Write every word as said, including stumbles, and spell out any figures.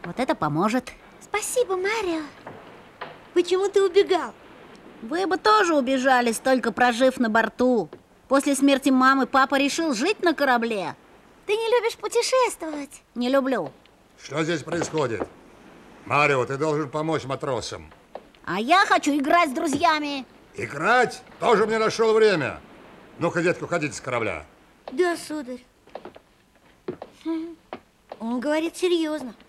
Вот это поможет. Спасибо, Марио. Почему ты убегал? Вы бы тоже убежали, столько прожив на борту. После смерти мамы папа решил жить на корабле. Ты не любишь путешествовать? Не люблю. Что здесь происходит? Марио, ты должен помочь матросам. А я хочу играть с друзьями. Играть? Тоже мне нашел время. Ну-ка, детки, уходите с корабля. Да, сударь. Он говорит серьезно.